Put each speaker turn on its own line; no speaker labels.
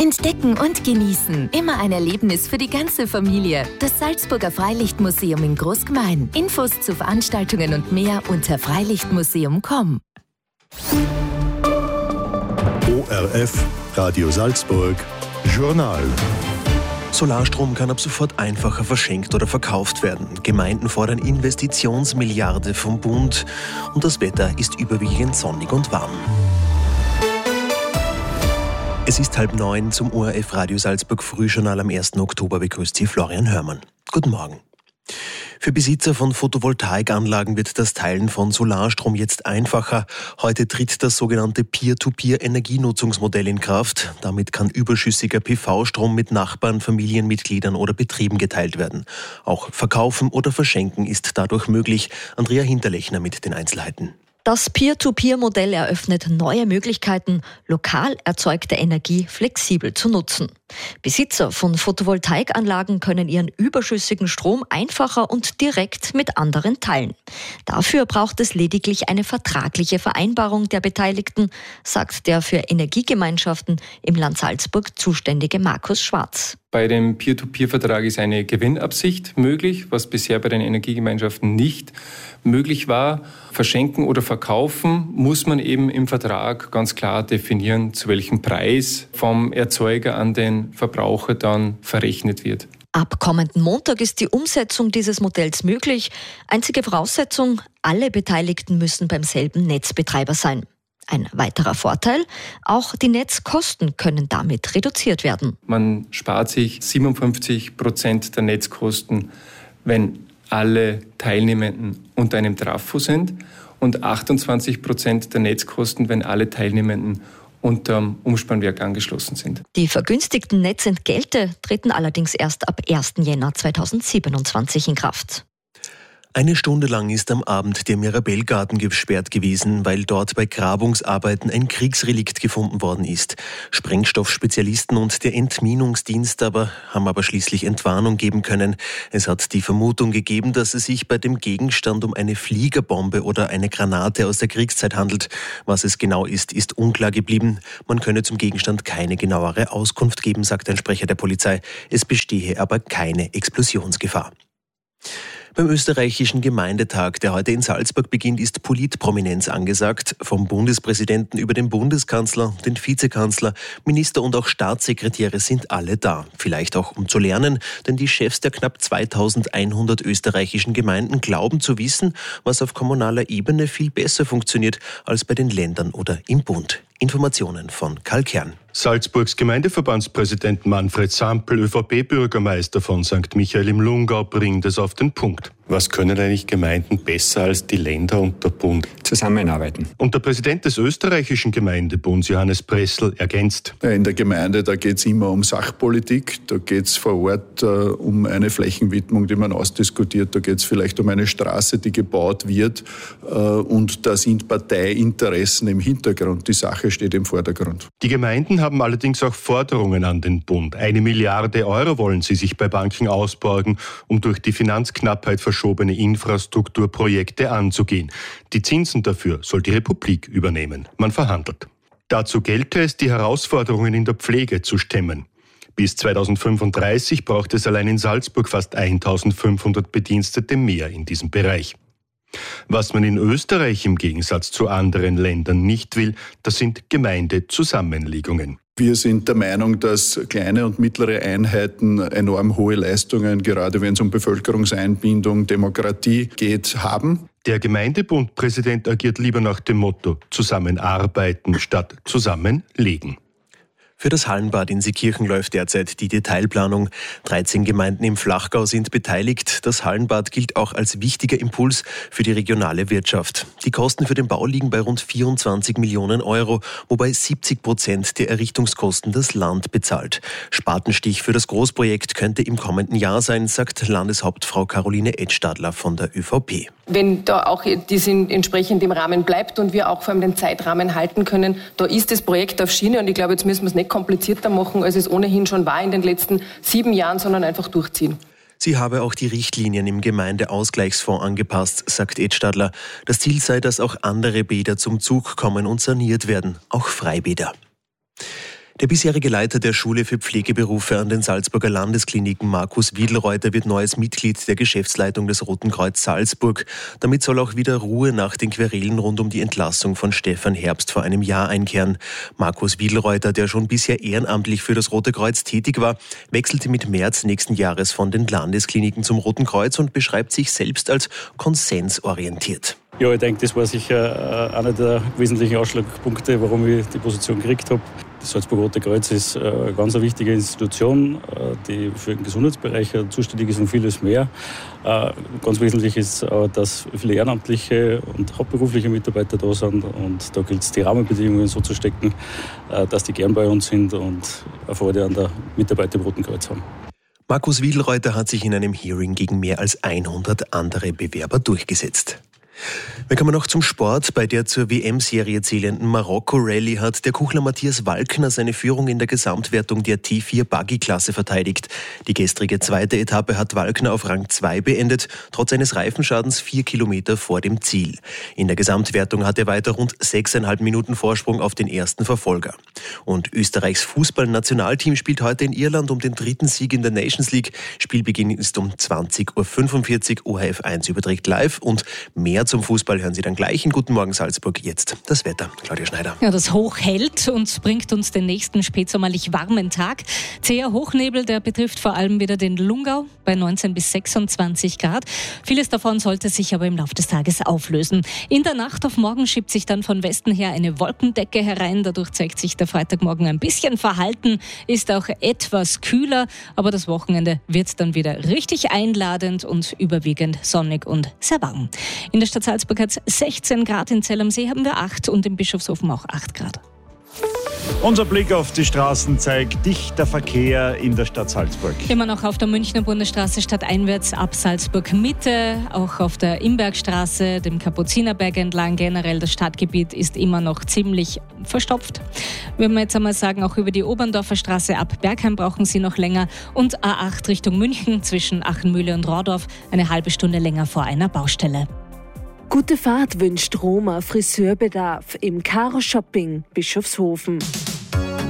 Entdecken und genießen. Immer ein Erlebnis für die ganze Familie. Das Salzburger Freilichtmuseum in Großgmain. Infos zu Veranstaltungen und mehr unter freilichtmuseum.com.
ORF, Radio Salzburg, Journal.
Solarstrom kann ab sofort einfacher verschenkt oder verkauft werden. Gemeinden fordern Investitionsmilliarde vom Bund und das Wetter ist überwiegend sonnig und warm. Es ist 8:30 zum ORF Radio Salzburg Frühjournal am 1. Oktober begrüßt Sie Florian Hörmann. Guten Morgen. Für Besitzer von Photovoltaikanlagen wird das Teilen von Solarstrom jetzt einfacher. Heute tritt das sogenannte Peer-to-Peer-Energienutzungsmodell in Kraft. Damit kann überschüssiger PV-Strom mit Nachbarn, Familienmitgliedern oder Betrieben geteilt werden. Auch verkaufen oder verschenken ist dadurch möglich. Andrea Hinterlechner mit den Einzelheiten.
Das Peer-to-Peer-Modell eröffnet neue Möglichkeiten, lokal erzeugte Energie flexibel zu nutzen. Besitzer von Photovoltaikanlagen können ihren überschüssigen Strom einfacher und direkt mit anderen teilen. Dafür braucht es lediglich eine vertragliche Vereinbarung der Beteiligten, sagt der für Energiegemeinschaften im Land Salzburg zuständige Markus Schwarz.
Bei dem Peer-to-Peer-Vertrag ist eine Gewinnabsicht möglich, was bisher bei den Energiegemeinschaften nicht möglich war. Verschenken oder verkaufen muss man eben im Vertrag ganz klar definieren, zu welchem Preis vom Erzeuger an den Verbraucher dann verrechnet wird.
Ab kommenden Montag ist die Umsetzung dieses Modells möglich. Einzige Voraussetzung, alle Beteiligten müssen beim selben Netzbetreiber sein. Ein weiterer Vorteil, auch die Netzkosten können damit reduziert werden.
Man spart sich 57% der Netzkosten, wenn alle Teilnehmenden unter einem Trafo sind und 28% der Netzkosten, wenn alle Teilnehmenden unterm Umspannwerk angeschlossen sind.
Die vergünstigten Netzentgelte treten allerdings erst ab 1. Jänner 2027 in Kraft.
Eine Stunde lang ist am Abend der Mirabellgarten gesperrt gewesen, weil dort bei Grabungsarbeiten ein Kriegsrelikt gefunden worden ist. Sprengstoffspezialisten und der Entminungsdienst haben aber schließlich Entwarnung geben können. Es hat die Vermutung gegeben, dass es sich bei dem Gegenstand um eine Fliegerbombe oder eine Granate aus der Kriegszeit handelt. Was es genau ist, ist unklar geblieben. Man könne zum Gegenstand keine genauere Auskunft geben, sagt ein Sprecher der Polizei. Es bestehe aber keine Explosionsgefahr. Beim österreichischen Gemeindetag, der heute in Salzburg beginnt, ist Politprominenz angesagt. Vom Bundespräsidenten über den Bundeskanzler, den Vizekanzler, Minister und auch Staatssekretäre sind alle da. Vielleicht auch um zu lernen, denn die Chefs der knapp 2100 österreichischen Gemeinden glauben zu wissen, was auf kommunaler Ebene viel besser funktioniert als bei den Ländern oder im Bund. Informationen von Karl Kern.
Salzburgs Gemeindeverbandspräsident Manfred Sampel, ÖVP-Bürgermeister von St. Michael im Lungau, bringt es auf den Punkt.
Was können eigentlich Gemeinden besser als die Länder und der Bund?
Zusammenarbeiten.
Und der Präsident des österreichischen Gemeindebunds, Johannes Pressl, ergänzt.
In der Gemeinde, da geht es immer um Sachpolitik, da geht es vor Ort um eine Flächenwidmung, die man ausdiskutiert, da geht es vielleicht um eine Straße, die gebaut wird und da sind Parteiinteressen im Hintergrund, die Sache steht im Vordergrund.
Die Gemeinden haben allerdings auch Forderungen an den Bund. 1 Milliarde Euro wollen sie sich bei Banken ausborgen, um durch die Finanzknappheit verschobene Infrastrukturprojekte anzugehen. Die Zinsen dafür soll die Republik übernehmen. Man verhandelt. Dazu gelte es, die Herausforderungen in der Pflege zu stemmen. Bis 2035 braucht es allein in Salzburg fast 1500 Bedienstete mehr in diesem Bereich. Was man in Österreich im Gegensatz zu anderen Ländern nicht will, das sind Gemeindezusammenlegungen.
Wir sind der Meinung, dass kleine und mittlere Einheiten enorm hohe Leistungen, gerade wenn es um Bevölkerungseinbindung, Demokratie geht, haben.
Der Gemeindebundpräsident agiert lieber nach dem Motto zusammenarbeiten statt zusammenlegen.
Für das Hallenbad in Seekirchen läuft derzeit die Detailplanung. 13 Gemeinden im Flachgau sind beteiligt. Das Hallenbad gilt auch als wichtiger Impuls für die regionale Wirtschaft. Die Kosten für den Bau liegen bei rund 24 Millionen Euro, wobei 70% der Errichtungskosten das Land bezahlt. Spatenstich für das Großprojekt könnte im kommenden Jahr sein, sagt Landeshauptfrau Caroline Edstadler von der ÖVP.
Wenn da auch das entsprechend im Rahmen bleibt und wir auch vor allem den Zeitrahmen halten können, da ist das Projekt auf Schiene und ich glaube, jetzt müssen wir es nicht komplizierter machen, als es ohnehin schon war in den letzten 7 Jahren, sondern einfach durchziehen.
Sie habe auch die Richtlinien im Gemeindeausgleichsfonds angepasst, sagt Edstadler. Das Ziel sei, dass auch andere Bäder zum Zug kommen und saniert werden, auch Freibäder. Der bisherige Leiter der Schule für Pflegeberufe an den Salzburger Landeskliniken, Markus Wiedlreuter, wird neues Mitglied der Geschäftsleitung des Roten Kreuz Salzburg. Damit soll auch wieder Ruhe nach den Querelen rund um die Entlassung von Stefan Herbst vor einem Jahr einkehren. Markus Wiedlreuter, der schon bisher ehrenamtlich für das Rote Kreuz tätig war, wechselte mit März nächsten Jahres von den Landeskliniken zum Roten Kreuz und beschreibt sich selbst als konsensorientiert.
Ja, ich denke, das war sicher einer der wesentlichen Ausschlagpunkte, warum ich die Position gekriegt habe. Das Salzburger Rote Kreuz ist eine ganz wichtige Institution, die für den Gesundheitsbereich zuständig ist und vieles mehr. Ganz wesentlich ist, dass viele ehrenamtliche und hauptberufliche Mitarbeiter da sind. Und da gilt es, die Rahmenbedingungen so zu stecken, dass die gern bei uns sind und eine Freude an der Mitarbeit im Roten Kreuz haben.
Markus Wiedlreuter hat sich in einem Hearing gegen mehr als 100 andere Bewerber durchgesetzt. Wir kommen noch zum Sport. Bei der zur WM-Serie zählenden Marokko-Rallye hat der Kuchler Matthias Walkner seine Führung in der Gesamtwertung der T4-Buggy-Klasse verteidigt. Die gestrige zweite Etappe hat Walkner auf Rang 2 beendet, trotz eines Reifenschadens 4 Kilometer vor dem Ziel. In der Gesamtwertung hat er weiter rund 6,5 Minuten Vorsprung auf den ersten Verfolger. Und Österreichs Fußball-Nationalteam spielt heute in Irland um den 3. Sieg in der Nations League. Spielbeginn ist um 20.45 Uhr. ORF 1 überträgt live und mehr zum Fußball hören Sie dann gleich in Guten Morgen Salzburg. Jetzt das Wetter. Claudia Schneider.
Ja, das Hoch hält und bringt uns den nächsten spätsommerlich warmen Tag. Zäher Hochnebel, der betrifft vor allem wieder den Lungau bei 19 bis 26 Grad. Vieles davon sollte sich aber im Laufe des Tages auflösen. In der Nacht auf morgen schiebt sich dann von Westen her eine Wolkendecke herein. Dadurch zeigt sich der Freitagmorgen ein bisschen verhalten, ist auch etwas kühler. Aber das Wochenende wird dann wieder richtig einladend und überwiegend sonnig und sehr warm. In der Stadt Salzburg hat es 16 Grad, in Zell am See haben wir 8 und in Bischofshofen auch 8 Grad.
Unser Blick auf die Straßen zeigt dichter Verkehr in der Stadt Salzburg.
Immer noch auf der Münchner Bundesstraße stadteinwärts ab Salzburg Mitte, auch auf der Imbergstraße, dem Kapuzinerberg entlang. Generell das Stadtgebiet ist immer noch ziemlich verstopft. Wenn wir jetzt einmal sagen, auch über die Oberndorfer Straße ab Bergheim brauchen Sie noch länger und A8 Richtung München zwischen Achenmühle und Rohrdorf eine halbe Stunde länger vor einer Baustelle.
Gute Fahrt wünscht Roma Friseurbedarf im Caro Shopping Bischofshofen.